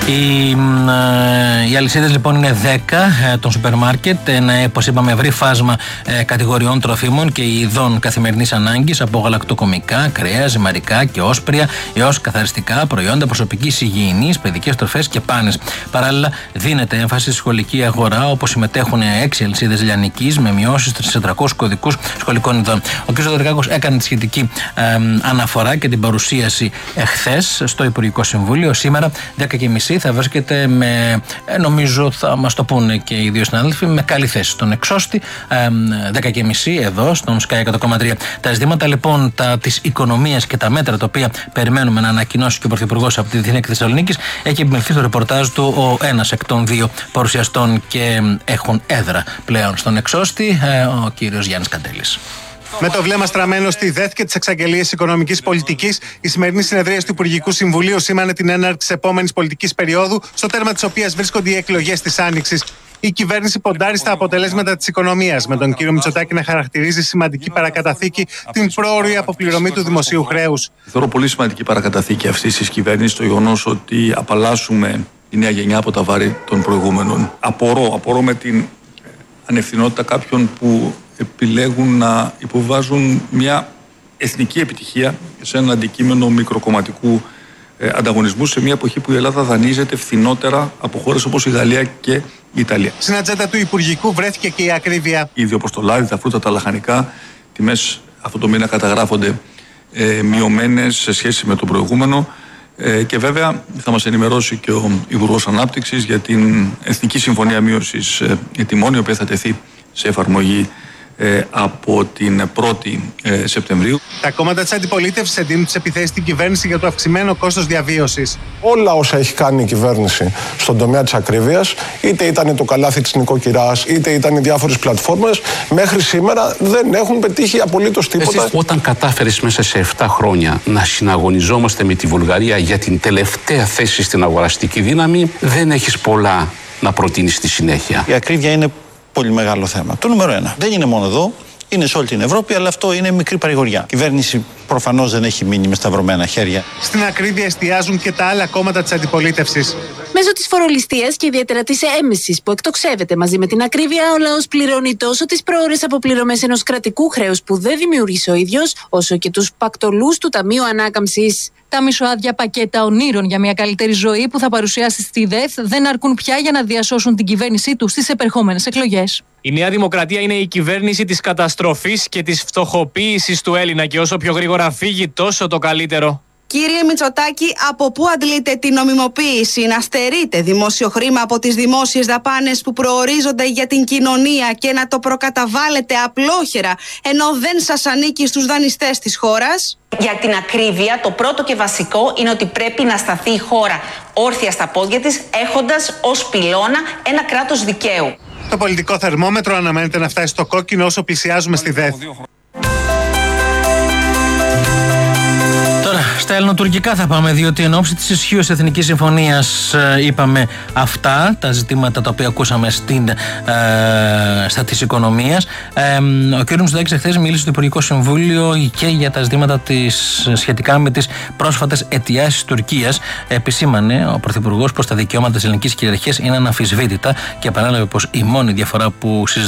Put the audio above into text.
Οι αλυσίδες λοιπόν είναι 10 των σούπερ μάρκετ, ένα, όπως είπαμε, ευρύ φάσμα κατηγοριών τροφίμων και ειδών καθημερινής ανάγκης, από γαλακτοκομικά, κρέας, ζυμαρικά και όσπρια έως καθαριστικά προϊόντα προσωπικής υγιεινής, παιδικές τροφές και πάνες. Παράλληλα, δίνεται έμφαση στη σχολική αγορά, όπως συμμετέχουν 6 αλυσίδες λιανικής με μειώσεις στις 400 κωδικούς σχολικών ειδών. Ο κ. Δωρικάκος έκανε τη σχετική αναφορά και την παρουσίαση εχθές στο Υπουργικό Συμβούλιο. Σήμερα, 10:30, θα βρίσκεται με, νομίζω θα μας το πούνε και οι δύο συνάδελφοι, με καλή θέση στον εξώστη. 10:30 εδώ στον Sky 100,3. Τα ζητήματα λοιπόν της οικονομίας και τα μέτρα τα οποία περιμένουμε να ανακοινώσει και ο Πρωθυπουργός από τη Διεθνή Θεσσαλονίκης, έχει επιμεληθεί στο ρεπορτάζ του ο ένας εκ των δύο παρουσιαστών και έχουν έδρα πλέον στον εξώστη, ο κύριος Γιάννης Καντέλης. Με το βλέμμα στραμμένο στη ΔΕΘ και τις εξαγγελίες οικονομικής πολιτικής, η σημερινή συνεδρία του Υπουργικού Συμβουλίου σήμανε την έναρξη της επόμενης πολιτικής περίοδου, στο τέρμα της οποίας βρίσκονται οι εκλογές της Άνοιξης. Η κυβέρνηση ποντάρει στα αποτελέσματα της οικονομίας, με τον κύριο Μητσοτάκη να χαρακτηρίζει σημαντική παρακαταθήκη την πρόωρη αποπληρωμή του δημοσίου χρέους. Θεωρώ πολύ σημαντική παρακαταθήκη αυτής της κυβέρνησης το γεγονός ότι απαλλάσσουμε τη νέα γενιά από τα βάρη των προηγούμενων. Απορώ με την ανευθυνότητα κάποιων που επιλέγουν να υποβάζουν μια εθνική επιτυχία σε ένα αντικείμενο μικροκομματικού ανταγωνισμού, σε μια εποχή που η Ελλάδα δανείζεται φθηνότερα από χώρες όπως η Γαλλία και η Ιταλία. Στην ατζέντα του Υπουργικού βρέθηκε και η ακρίβεια. Ήδη όπως το λάδι, τα φρούτα, τα λαχανικά, τιμές αυτό το μήνα καταγράφονται μειωμένες σε σχέση με το προηγούμενο. Και βέβαια θα μας ενημερώσει και ο Υπουργός Ανάπτυξης για την Εθνική Συμφωνία Μείωσης Τιμών, η οποία θα τεθεί σε εφαρμογή από την 1η Σεπτεμβρίου. Τα κόμματα της αντιπολίτευσης εντείνουν τις επιθέσεις στην κυβέρνηση για το αυξημένο κόστος διαβίωσης. Όλα όσα έχει κάνει η κυβέρνηση στον τομέα της ακρίβειας, είτε ήταν το καλάθι της νοικοκυράς, είτε ήταν οι διάφορες πλατφόρμες, μέχρι σήμερα δεν έχουν πετύχει απολύτως τίποτα. Όταν κατάφερες μέσα σε 7 χρόνια να συναγωνιζόμαστε με τη Βουλγαρία για την τελευταία θέση στην αγοραστική δύναμη, δεν έχεις πολλά να προτείνεις στη συνέχεια. Η ακρίβεια είναι πολύ μεγάλο θέμα. Το νούμερο 1. Δεν είναι μόνο εδώ, είναι σε όλη την Ευρώπη, αλλά αυτό είναι μικρή παρηγοριά. Η κυβέρνηση προφανώς δεν έχει μείνει με σταυρωμένα χέρια. Στην ακρίβεια εστιάζουν και τα άλλα κόμματα της αντιπολίτευσης. Μέσω της φορολιστίας και ιδιαίτερα της έμμεσης που εκτοξεύεται μαζί με την ακρίβεια, ο λαός πληρώνει τόσο τις προώρες αποπληρωμές ενός κρατικού χρέους που δεν δημιούργησε ο ίδιος, όσο και τους πακτολούς του Ταμείου Ανάκαμψης. Τα μισοάδια πακέτα ονείρων για μια καλύτερη ζωή που θα παρουσιάσει στη ΔΕΘ δεν αρκούν πια για να διασώσουν την κυβέρνησή του στις επερχόμενες εκλογές. Η Νέα Δημοκρατία είναι η κυβέρνηση της καταστροφής και της φτωχοποίησης του Έλληνα και όσο πιο γρήγορα φύγει, τόσο το καλύτερο. Κύριε Μητσοτάκη, από πού αντλείτε την νομιμοποίηση να στερείτε δημόσιο χρήμα από τις δημόσιες δαπάνες που προορίζονται για την κοινωνία και να το προκαταβάλλετε απλόχερα, ενώ δεν σας ανήκει στους δανειστές της χώρας? Για την ακρίβεια, το πρώτο και βασικό είναι ότι πρέπει να σταθεί η χώρα όρθια στα πόδια της, έχοντας ως πυλώνα ένα κράτος δικαίου. Το πολιτικό θερμόμετρο αναμένεται να φτάσει στο κόκκινο όσο πλησιάζουμε στη ΔΕΘ. Στα ελληνοτουρκικά θα πάμε, διότι εν ώψη της ισχύως Εθνικής Συμφωνίας είπαμε αυτά τα ζητήματα τα οποία ακούσαμε στα της οικονομίας. Ο κ. Μητσοτάκης εχθές μίλησε στο Υπουργικό Συμβούλιο και για τα ζητήματα σχετικά με τις πρόσφατες αιτιάσεις της Τουρκίας. Επισήμανε ο Πρωθυπουργός πως τα δικαιώματα της ελληνικής κυριαρχίας είναι αναμφισβήτητα και επανέλαβε πως η μόνη διαφορά που συζητάμε